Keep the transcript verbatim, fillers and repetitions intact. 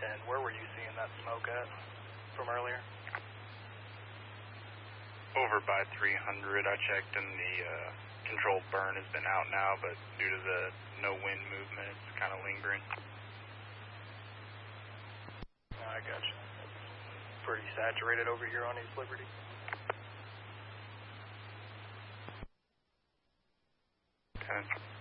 ten, where were you seeing that smoke at from earlier? Over by three hundred. I checked and the uh, controlled burn has been out now, but due to the no wind movement, it's kind of lingering. I got you. It's pretty saturated over here on East Liberty. ten.